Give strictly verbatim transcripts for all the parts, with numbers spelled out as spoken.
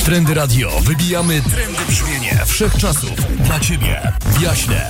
Trendy Radio. Wybijamy trendy brzmienie wszechczasów. Dla Ciebie w Jaśnie.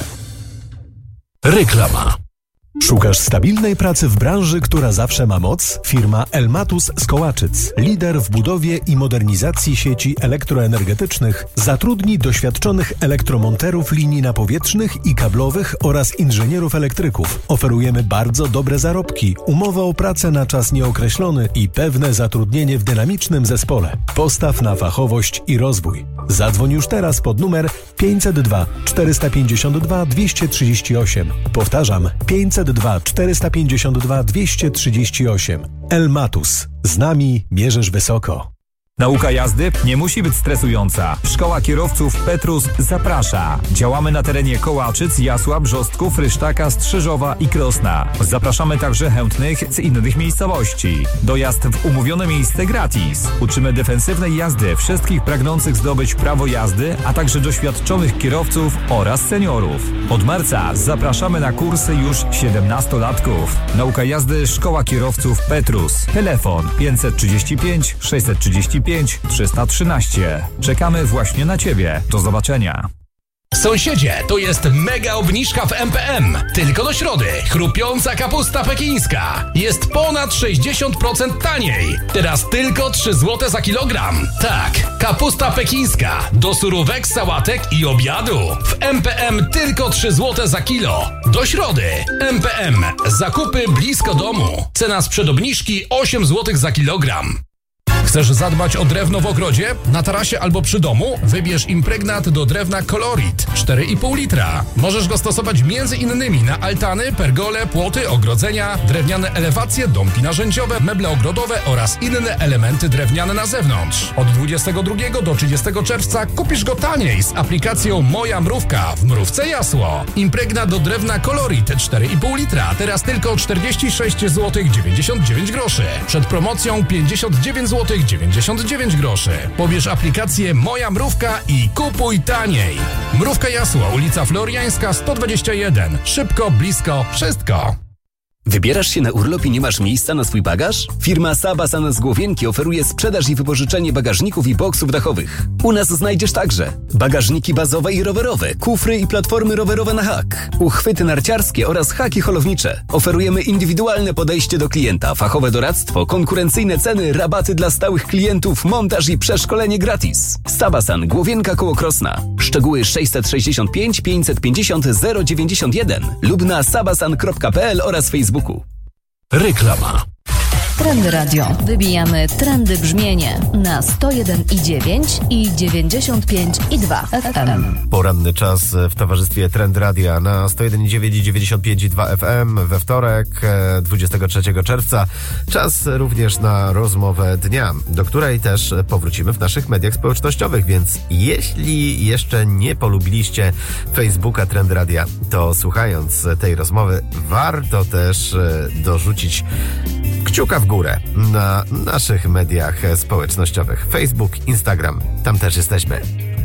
Reklama. Szukasz stabilnej pracy w branży, która zawsze ma moc? Firma Elmatus z Kołaczyc, lider w budowie i modernizacji sieci elektroenergetycznych, zatrudni doświadczonych elektromonterów linii napowietrznych i kablowych oraz inżynierów elektryków. Oferujemy bardzo dobre zarobki, umowę o pracę na czas nieokreślony i pewne zatrudnienie w dynamicznym zespole. Postaw na fachowość i rozwój. Zadzwoń już teraz pod numer pięćset dwa czterysta pięćdziesiąt dwa dwieście trzydzieści osiem. Powtarzam, pięćset dwa czterysta pięćdziesiąt dwa dwieście trzydzieści osiem. Elmatus. Z nami mierzysz wysoko. Nauka jazdy nie musi być stresująca. Szkoła Kierowców Petrus zaprasza. Działamy na terenie Kołaczyc, Jasła, Brzostków, Rysztaka, Strzyżowa i Krosna. Zapraszamy także chętnych z innych miejscowości. Dojazd w umówione miejsce gratis. Uczymy defensywnej jazdy wszystkich pragnących zdobyć prawo jazdy, a także doświadczonych kierowców oraz seniorów. Od marca zapraszamy na kursy już siedemnastolatków. Nauka jazdy Szkoła Kierowców Petrus. Telefon pięćset trzydzieści pięć sześćset trzydzieści pięć trzysta trzynaście. Czekamy właśnie na Ciebie. Do zobaczenia. Sąsiedzie, to jest mega obniżka w M P M. Tylko do środy. Chrupiąca kapusta pekińska. Jest ponad sześćdziesiąt procent taniej. Teraz tylko trzy złote za kilogram. Tak, kapusta pekińska. Do surówek, sałatek i obiadu. W M P M tylko trzy złote za kilo. Do środy. M P M. Zakupy blisko domu. Cena sprzed obniżki osiem złotych za kilogram. Chcesz zadbać o drewno w ogrodzie, na tarasie albo przy domu? Wybierz impregnat do drewna Colorit cztery i pół litra. Możesz go stosować między innymi na altany, pergole, płoty, ogrodzenia, drewniane elewacje, domki narzędziowe, meble ogrodowe oraz inne elementy drewniane na zewnątrz. Od dwudziestego drugiego do trzydziestego czerwca kupisz go taniej z aplikacją Moja Mrówka w Mrówce Jasło. Impregnat do drewna Colorit cztery i pół litra, teraz tylko czterdzieści sześć złotych dziewięćdziesiąt dziewięć groszy. Przed promocją pięćdziesiąt dziewięć złotych dziewięćdziesiąt dziewięć groszy. Pobierz aplikację Moja Mrówka i kupuj taniej. Mrówka Jasło, ulica Floriańska sto dwadzieścia jeden. Szybko, blisko, wszystko. Wybierasz się na urlop i nie masz miejsca na swój bagaż? Firma Sabasan z Głowienki oferuje sprzedaż i wypożyczenie bagażników i boksów dachowych. U nas znajdziesz także bagażniki bazowe i rowerowe, kufry i platformy rowerowe na hak, uchwyty narciarskie oraz haki holownicze. Oferujemy indywidualne podejście do klienta, fachowe doradztwo, konkurencyjne ceny, rabaty dla stałych klientów, montaż i przeszkolenie gratis. Sabasan, Głowienka koło Krosna. Szczegóły sześćset sześćdziesiąt pięć pięćset pięćdziesiąt zero dziewięćdziesiąt jeden lub na sabasan kropka p l oraz Facebook. Reklama. Trendy Radio. Wybijamy trendy brzmienie na sto jeden i dziewięć i dziewięćdziesiąt pięć i dwa F M. Poranny czas w towarzystwie Trend Radia na sto jeden i dziewięć i dziewięćdziesiąt pięć i dwa F M we wtorek, dwudziestego trzeciego czerwca. Czas również na rozmowę dnia, do której też powrócimy w naszych mediach społecznościowych, więc jeśli jeszcze nie polubiliście Facebooka Trend Radia, to słuchając tej rozmowy warto też dorzucić kciuka w górę na naszych mediach społecznościowych. Facebook, Instagram, tam też jesteśmy.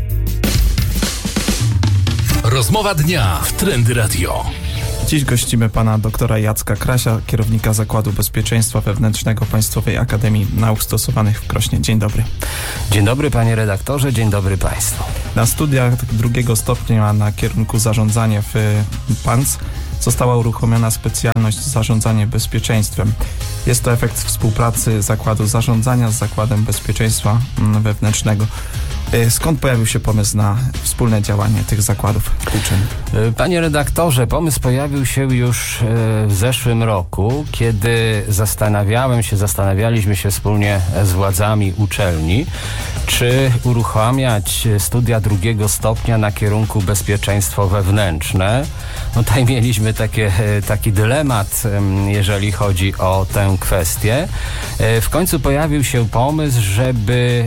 Rozmowa dnia w Trendy Radio. Dziś gościmy pana doktora Jacka Krasia, kierownika Zakładu Bezpieczeństwa Wewnętrznego Państwowej Akademii Nauk Stosowanych w Krośnie. Dzień dobry. Dzień dobry panie redaktorze, dzień dobry państwu. Na studiach drugiego stopnia na kierunku zarządzanie w P A N C została uruchomiona specjalność zarządzanie bezpieczeństwem. Jest to efekt współpracy Zakładu Zarządzania z Zakładem Bezpieczeństwa Wewnętrznego. Skąd pojawił się pomysł na wspólne działanie tych zakładów uczelni? Panie redaktorze, pomysł pojawił się już w zeszłym roku, kiedy zastanawiałem się, zastanawialiśmy się wspólnie z władzami uczelni, czy uruchamiać studia drugiego stopnia na kierunku bezpieczeństwo wewnętrzne. No tutaj mieliśmy takie, taki dylemat, jeżeli chodzi o tę kwestię. W końcu pojawił się pomysł, żeby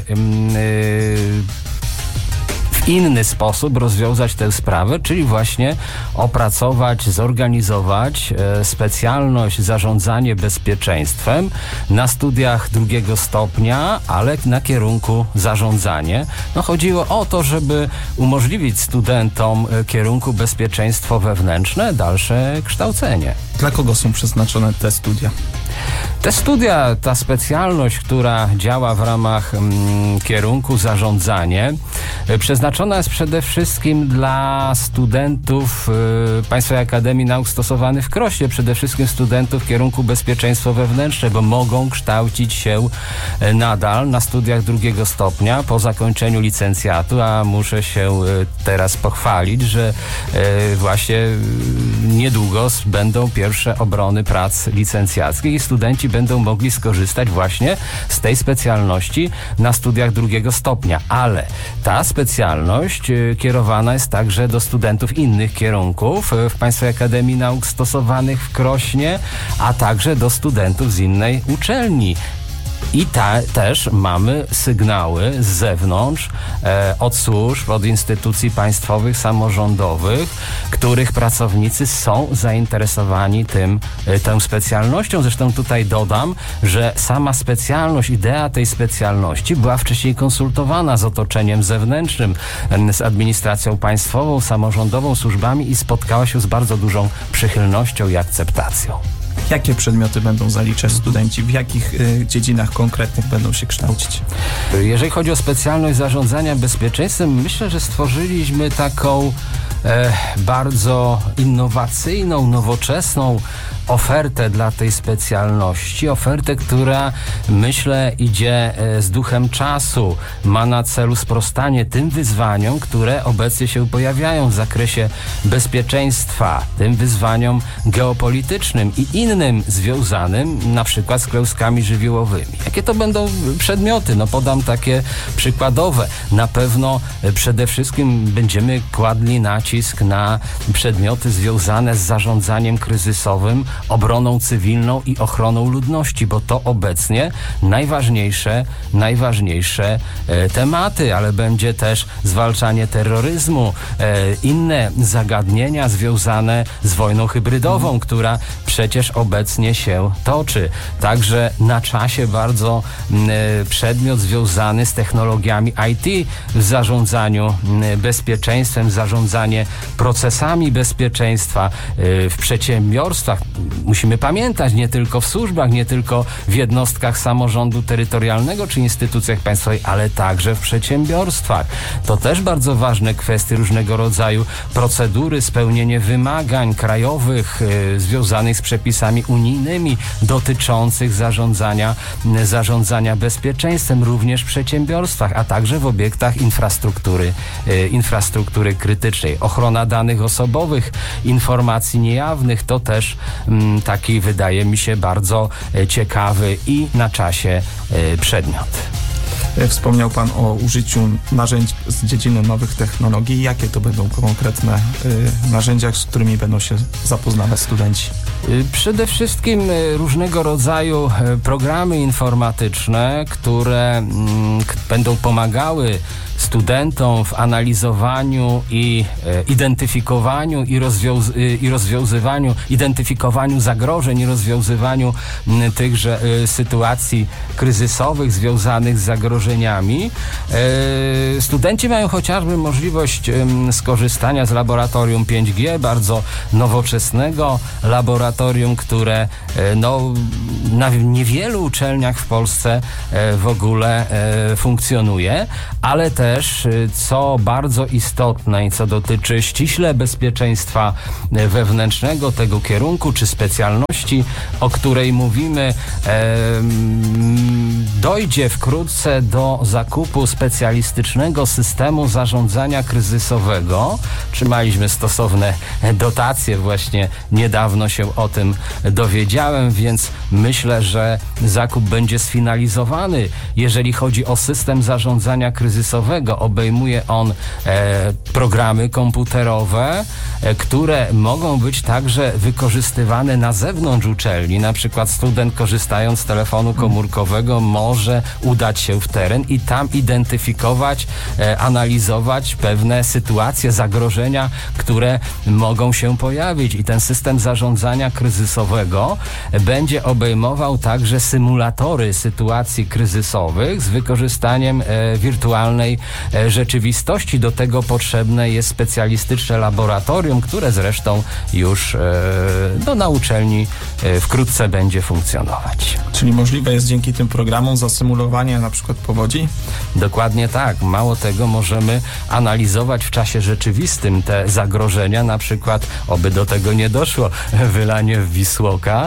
w inny sposób rozwiązać tę sprawę, czyli właśnie opracować, zorganizować e, specjalność zarządzanie bezpieczeństwem na studiach drugiego stopnia, ale na kierunku zarządzanie. No chodziło o to, żeby umożliwić studentom e, kierunku bezpieczeństwo wewnętrzne dalsze kształcenie. Dla kogo są przeznaczone te studia? Te studia, ta specjalność, która działa w ramach mm, kierunku zarządzanie, y, przeznaczona jest przede wszystkim dla studentów y, Państwowej Akademii Nauk Stosowanych w Krośnie, przede wszystkim studentów kierunku bezpieczeństwo wewnętrzne, bo mogą kształcić się y, nadal na studiach drugiego stopnia po zakończeniu licencjatu, a muszę się y, teraz pochwalić, że y, właśnie y, niedługo będą pierwsze obrony prac licencjackich i studenci będą mogli skorzystać właśnie z tej specjalności na studiach drugiego stopnia. Ale ta specjalność y, kierowana jest także do studentów innych kierunków y, w Państwowej Akademii Nauk Stosowanych w Krośnie, a także do studentów z innej uczelni. I ta, też mamy sygnały z zewnątrz, e, od służb, od instytucji państwowych, samorządowych, których pracownicy są zainteresowani tym, e, tą specjalnością. Zresztą tutaj dodam, że sama specjalność, idea tej specjalności była wcześniej konsultowana z otoczeniem zewnętrznym, e, z administracją państwową, samorządową, służbami i spotkała się z bardzo dużą przychylnością i akceptacją. Jakie przedmioty będą zaliczać studenci? W jakich y, dziedzinach konkretnych będą się kształcić? Jeżeli chodzi o specjalność zarządzania bezpieczeństwem, myślę, że stworzyliśmy taką e, bardzo innowacyjną, nowoczesną ofertę dla tej specjalności. Ofertę, która myślę idzie e, z duchem czasu. Ma na celu sprostanie tym wyzwaniom, które obecnie się pojawiają w zakresie bezpieczeństwa, tym wyzwaniom geopolitycznym i innym związanym na przykład z klęskami żywiołowymi. Jakie to będą przedmioty? No podam takie przykładowe. Na pewno przede wszystkim będziemy kładli nacisk na przedmioty związane z zarządzaniem kryzysowym, obroną cywilną i ochroną ludności, bo to obecnie najważniejsze, najważniejsze e, tematy, ale będzie też zwalczanie terroryzmu, e, inne zagadnienia związane z wojną hybrydową, mm. która przecież obecnie się toczy. Także na czasie bardzo m, przedmiot związany z technologiami I T w zarządzaniu m, bezpieczeństwem, zarządzanie procesami bezpieczeństwa y, w przedsiębiorstwach. Musimy pamiętać, nie tylko w służbach, nie tylko w jednostkach samorządu terytorialnego czy instytucjach państwowych, ale także w przedsiębiorstwach. To też bardzo ważne kwestie różnego rodzaju procedury, spełnienie wymagań krajowych y, związanych z przepisami unijnymi dotyczących zarządzania, y, zarządzania bezpieczeństwem również w przedsiębiorstwach, a także w obiektach infrastruktury, y, infrastruktury krytycznej. Ochrona danych osobowych, informacji niejawnych to też mm, taki, wydaje mi się, bardzo y, ciekawy i na czasie y, przedmiot. Wspomniał Pan o użyciu narzędzi z dziedziny nowych technologii. Jakie to będą konkretne y, narzędzia, z którymi będą się zapoznawać studenci? Przede wszystkim różnego rodzaju programy informatyczne, które mm, będą pomagały studentom w analizowaniu i e, identyfikowaniu i, rozwiąz- i rozwiązywaniu, identyfikowaniu zagrożeń i rozwiązywaniu m, tychże e, sytuacji kryzysowych związanych z zagrożeniami. E, studenci mają chociażby możliwość e, skorzystania z laboratorium pięć G, bardzo nowoczesnego laboratorium, które e, no, na niewielu uczelniach w Polsce e, w ogóle e, funkcjonuje, ale też Też, co bardzo istotne i co dotyczy ściśle bezpieczeństwa wewnętrznego tego kierunku czy specjalności, o której mówimy, e, dojdzie wkrótce do zakupu specjalistycznego systemu zarządzania kryzysowego. Trzymaliśmy stosowne dotacje, właśnie niedawno się o tym dowiedziałem, więc myślę, że zakup będzie sfinalizowany. Jeżeli chodzi o system zarządzania kryzysowego, obejmuje on e, programy komputerowe, e, które mogą być także wykorzystywane na zewnątrz uczelni. Na przykład student, korzystając z telefonu komórkowego, może udać się w teren i tam identyfikować, e, analizować pewne sytuacje, zagrożenia, które mogą się pojawić. I ten system zarządzania kryzysowego będzie obejmował także symulatory sytuacji kryzysowych z wykorzystaniem e, wirtualnej e, rzeczywistości. Do tego potrzebne jest specjalistyczne laboratorium, które zresztą już e, no, na uczelni e, wkrótce będzie funkcjonować. Czyli możliwe jest dzięki tym programom zasymulowanie na przykład powodzi? Dokładnie tak. Mało tego, możemy analizować w czasie rzeczywistym te zagrożenia, na przykład, oby do tego nie doszło, wylanie w Wisłoka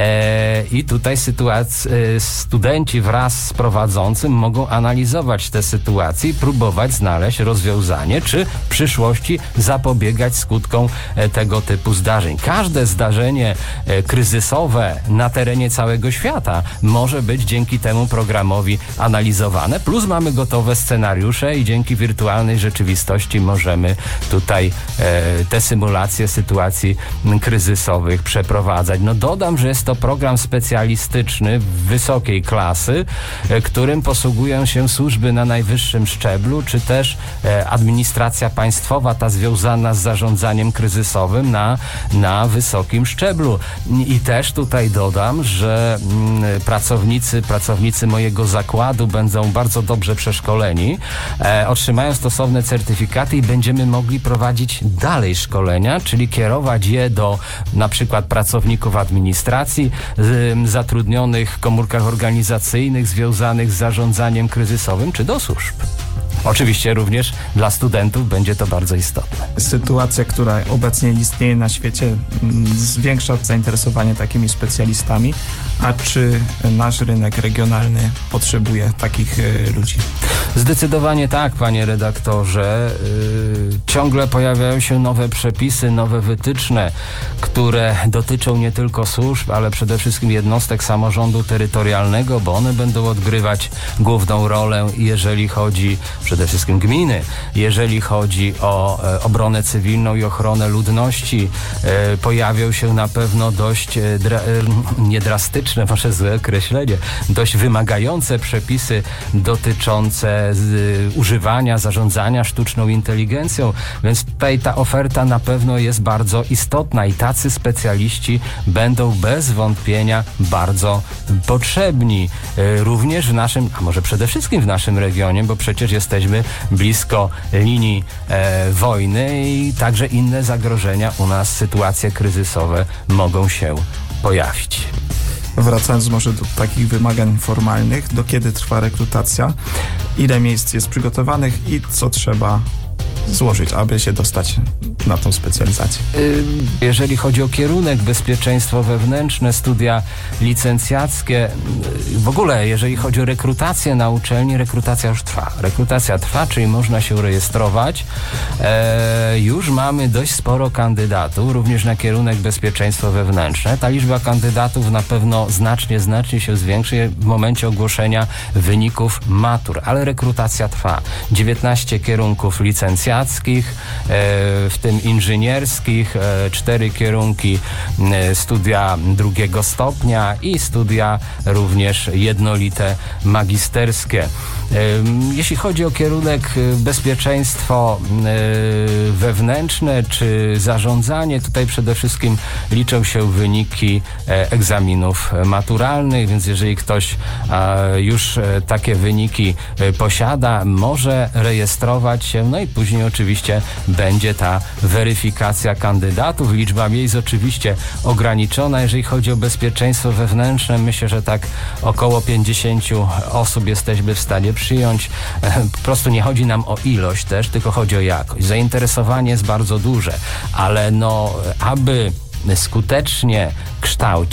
e, i tutaj sytuac- e, studenci wraz z prowadzącym mogą analizować te sytuacje i próbować znaleźć rozwiązanie, czy w przyszłości zapobiegać skutkom e, tego typu zdarzeń. Każde zdarzenie e, kryzysowe na terenie całego świata może być dzięki temu programowi analizowane, plus mamy gotowe scenariusze i dzięki wirtualnej rzeczywistości możemy tutaj e, te symulacje sytuacji kryzysowych przeprowadzać. No dodam, że jest to program specjalistyczny wysokiej klasy, e, którym posługują się służby na najwyższym szczeblu, czy też e, administracja państwowa, ta związana z zarządzaniem kryzysowym na, na wysokim szczeblu. I też tutaj dodam, że mm, pracownicy, pracownicy mojego zakładu będą bardzo dobrze przeszkoleni, e, otrzymają stosowne certyfikaty i będziemy mogli prowadzić dalej szkolenia, czyli kierować je do na przykład pracowników administracji y, zatrudnionych w komórkach organizacyjnych związanych z zarządzaniem kryzysowym, czy do służb. Oczywiście również dla studentów będzie to bardzo istotne. Sytuacja, która obecnie istnieje na świecie, zwiększa zainteresowanie takimi specjalistami, a czy nasz rynek regionalny potrzebuje takich y, ludzi? Zdecydowanie tak, panie redaktorze. Yy, ciągle pojawiają się nowe przepisy, nowe wytyczne, które dotyczą nie tylko służb, ale przede wszystkim jednostek samorządu terytorialnego, bo one będą odgrywać główną rolę, jeżeli chodzi przede wszystkim gminy, jeżeli chodzi o e, obronę cywilną i ochronę ludności. E, pojawią się na pewno dość e, dra, e, niedrastyczne, może złe określenie, dość wymagające przepisy dotyczące z, używania, zarządzania sztuczną inteligencją, więc tutaj ta oferta na pewno jest bardzo istotna i tacy specjaliści będą bez wątpienia bardzo potrzebni. E, również w naszym, a może przede wszystkim w naszym regionie, bo przecież jesteśmy blisko linii e, wojny i także inne zagrożenia u nas, sytuacje kryzysowe mogą się pojawić. Wracając może do takich wymagań formalnych, do kiedy trwa rekrutacja, ile miejsc jest przygotowanych i co trzeba złożyć, aby się dostać na tą specjalizację? Jeżeli chodzi o kierunek bezpieczeństwo wewnętrzne, studia licencjackie, w ogóle jeżeli chodzi o rekrutację na uczelni, rekrutacja już trwa. Rekrutacja trwa, czyli można się rejestrować. E, już mamy dość sporo kandydatów, również na kierunek bezpieczeństwo wewnętrzne. Ta liczba kandydatów na pewno znacznie, znacznie się zwiększy w momencie ogłoszenia wyników matur, ale rekrutacja trwa. dziewiętnaście kierunków licencjackich, w tym inżynierskich, cztery kierunki studia drugiego stopnia i studia również jednolite magisterskie. Jeśli chodzi o kierunek bezpieczeństwo wewnętrzne czy zarządzanie, tutaj przede wszystkim liczą się wyniki egzaminów maturalnych, więc jeżeli ktoś już takie wyniki posiada, może rejestrować się, no i później oczywiście będzie ta weryfikacja kandydatów. Liczba miejsc oczywiście ograniczona. Jeżeli chodzi o bezpieczeństwo wewnętrzne, myślę, że tak około pięćdziesiąt osób jesteśmy w stanie przyjąć. Po prostu nie chodzi nam o ilość też, tylko chodzi o jakość. Zainteresowanie jest bardzo duże, ale no, aby skutecznie kształcić